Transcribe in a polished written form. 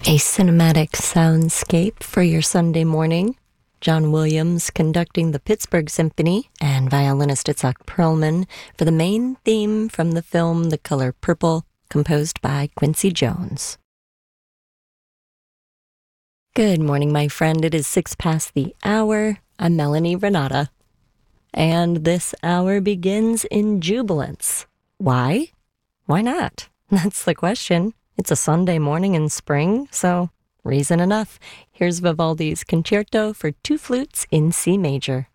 A cinematic soundscape for your Sunday morning. John Williams conducting the Pittsburgh Symphony and violinist Itzhak Perlman for the main theme from the film The Color Purple, composed by Quincy Jones. Good morning, my friend. It is 6 past the hour. I'm Melanie Renata. And this hour begins in jubilance. Why? Why not? That's the question. It's a Sunday morning in spring, so reason enough. Here's Vivaldi's Concerto for 2 flutes in C major.